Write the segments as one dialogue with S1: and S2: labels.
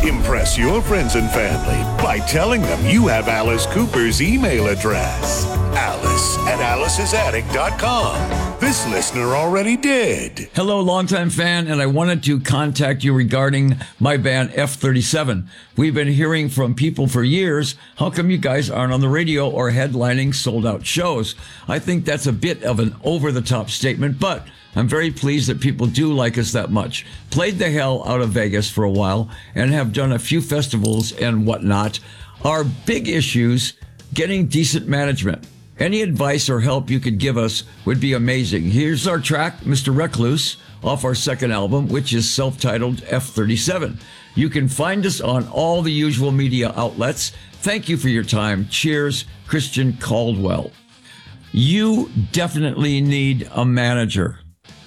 S1: Impress your friends and family by telling them you have Alice Cooper's email address. Alice at Alice'sAttic.com. This listener already did.
S2: Hello, longtime fan, and I wanted to contact you regarding my band F-37. We've been hearing from people for years. How come you guys aren't on the radio or headlining sold-out shows? I think that's a bit of an over-the-top statement, but I'm very pleased that people do like us that much. Played the hell out of Vegas for a while and have done a few festivals and whatnot. Our big issues, getting decent management. Any advice or help you could give us would be amazing. Here's our track, Mr. Recluse, off our second album, which is self-titled F-37. You can find us on all the usual media outlets. Thank you for your time. Cheers, Christian Caldwell. You definitely need a manager.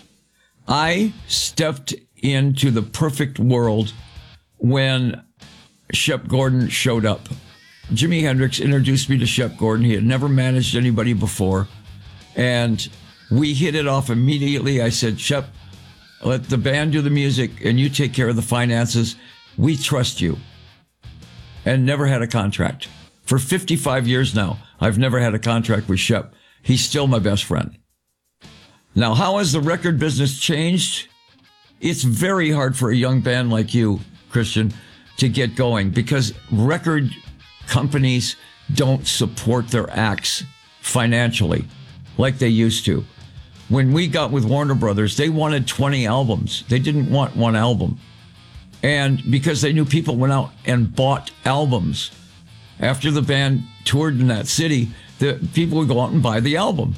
S2: I stepped into the perfect world when Shep Gordon showed up. Jimi Hendrix introduced me to Shep Gordon. He had never managed anybody before. And we hit it off immediately. I said, Shep, let the band do the music and you take care of the finances. We trust you. And never had a contract. For 55 years now, I've never had a contract with Shep. He's still my best friend. Now, how has the record business changed? It's very hard for a young band like you, Christian, to get going because record companies don't support their acts financially like they used to. When we got with Warner Brothers, they wanted 20 albums. They didn't want one album. And because they knew people went out and bought albums. After the band toured in that city, the people would go out and buy the album.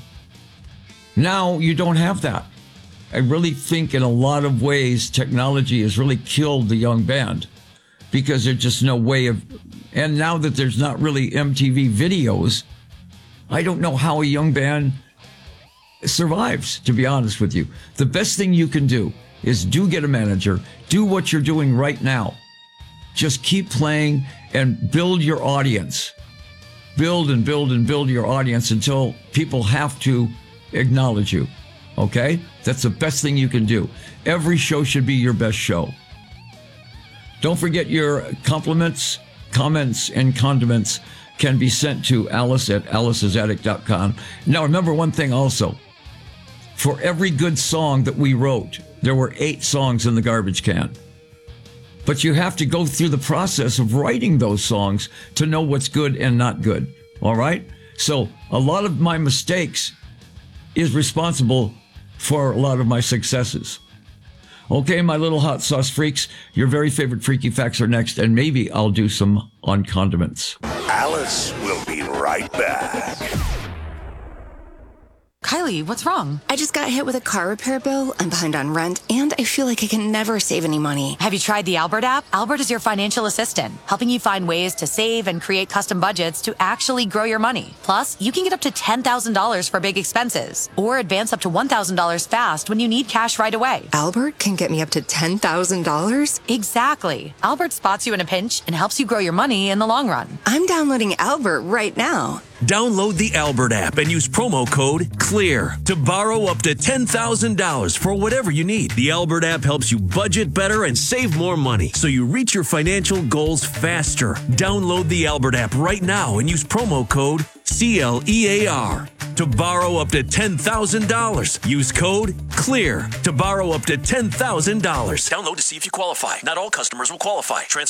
S2: Now you don't have that. I really think in a lot of ways, technology has really killed the young band because there's just no way of, and now that there's not really MTV videos, I don't know how a young band survives, to be honest with you. The best thing you can do is do get a manager, do what you're doing right now. Just keep playing and build your audience. Build and build and build your audience until people have to acknowledge you. Okay? That's the best thing you can do. Every show should be your best show. Don't forget your compliments, comments, and condiments can be sent to Alice at Alice'sAttic.com. Now remember one thing also. For every good song that we wrote, there were 8 songs in the garbage can. But you have to go through the process of writing those songs to know what's good and not good. All right? So a lot of my mistakes is responsible for a lot of my successes. Okay, my little hot sauce freaks, your very favorite freaky facts are next, and maybe I'll do some on condiments.
S1: Alice will be right back.
S3: Kylie, what's wrong?
S4: I just got hit with a car repair bill. I'm behind on rent, and I feel like I can never save any money.
S3: Have you tried the Albert app? Albert is your financial assistant, helping you find ways to save and create custom budgets to actually grow your money. Plus, you can get up to $10,000 for big expenses, or advance up to $1,000 fast when you need cash right away.
S4: Albert can get me up to $10,000?
S3: Exactly. Albert spots you in a pinch and helps you grow your money in the long run.
S4: I'm downloading Albert right now.
S5: Download the Albert app and use promo code CLEAR to borrow up to $10,000 for whatever you need. The Albert app helps you budget better and save more money so you reach your financial goals faster. Download the Albert app right now and use promo code CLEAR to borrow up to $10,000. Use code CLEAR to borrow up to $10,000. Download to see if you qualify. Not all customers will qualify.